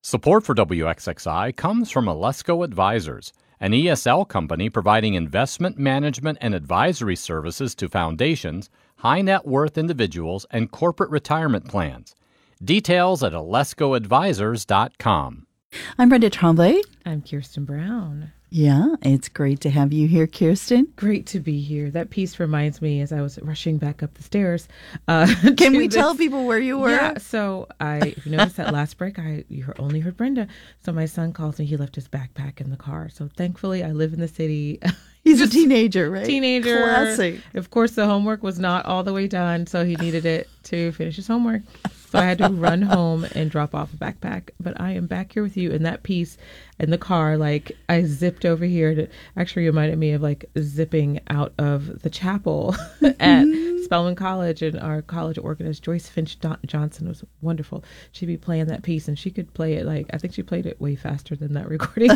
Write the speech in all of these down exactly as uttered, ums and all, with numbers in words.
Support for W X X I comes from Alesco Advisors, an E S L company providing investment management and advisory services to foundations, high net worth individuals, and corporate retirement plans. Details at alesco advisors dot com. I'm Brenda Tremblay. I'm Kirsten Brown. Yeah, it's great to have you here, Kirsten. Great to be here. That piece reminds me, as I was rushing back up the stairs. Uh, Can we this. tell people where you were? Yeah, so I, if you noticed that last break, I you only heard Brenda. So my son calls me. He left his backpack in the car. So thankfully, I live in the city. He's a teenager, right? Teenager. Classic. Of course, the homework was not all the way done, so he needed it to finish his homework. So I had to run home and drop off a backpack. But I am back here with you in that piece in the car. Like, I zipped over here. To, actually reminded me of like zipping out of the chapel at Spelman College, and our college organist, Joyce Finch Johnson, was wonderful. She'd be playing that piece, and she could play it like, I think she played it way faster than that recording.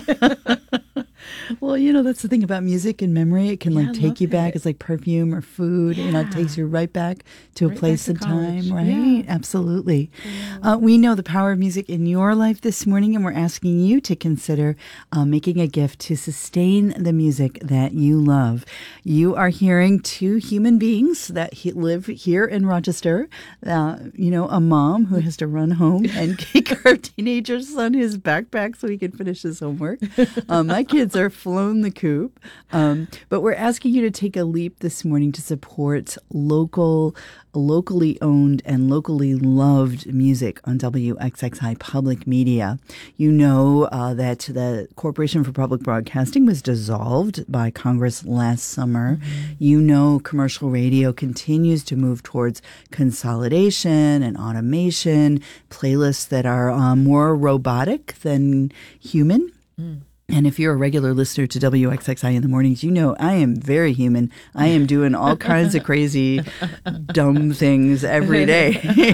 Well, you know, that's the thing about music and memory. It can Yeah, like I take you love back. it. It's like perfume or food. You know, it takes you right back to a Right place back and to college. time, right? Yeah. Absolutely. Uh, we know the power of music in your life this morning, and we're asking you to consider uh, making a gift to sustain the music that you love. You are hearing two human beings that he- live here in Rochester. Uh, you know, a mom who has to run home and kick her teenager son his backpack so he can finish his homework. Um, my kids are flown the coop. Um, but we're asking you to take a leap this morning to support local, locally owned and locally loved music on W X X I Public Media. You know uh, that the Corporation for Public Broadcasting was dissolved by Congress last summer. Mm-hmm. You know commercial radio continues to move towards consolidation and automation, playlists that are um, more robotic than human. Mm. And if you're a regular listener to W X X I in the mornings, you know I am very human. I am doing all kinds of crazy, dumb things every day.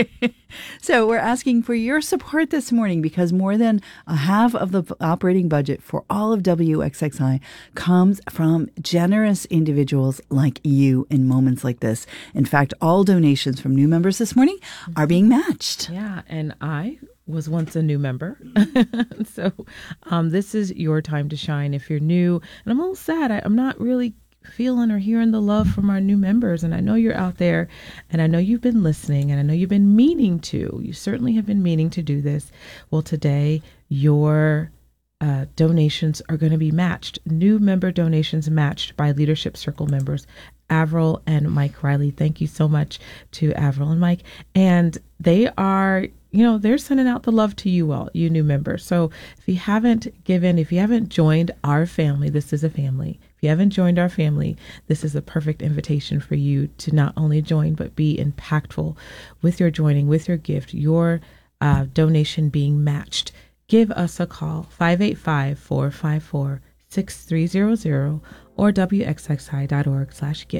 So we're asking for your support this morning, because more than a half of the operating budget for all of W X X I comes from generous individuals like you in moments like this. In fact, all donations from new members this morning are being matched. Yeah, and I was once a new member. So um, this is your time to shine if you're new. And I'm a little sad. I, I'm not really feeling or hearing the love from our new members. And I know you're out there, and I know you've been listening, and I know you've been meaning to. You certainly have been meaning to do this. Well, today, your uh, donations are going to be matched. New member donations matched by Leadership Circle members, Avril and Mike Riley. Thank you so much to Avril and Mike. And they are, you know, they're sending out the love to you all, you new members. So if you haven't given, if you haven't joined our family, this is a family. If you haven't joined our family, this is a perfect invitation for you to not only join, but be impactful with your joining, with your gift, your uh, donation being matched. Give us a call, five eight five, four five four, six three zero zero or W X X I dot org slash gift.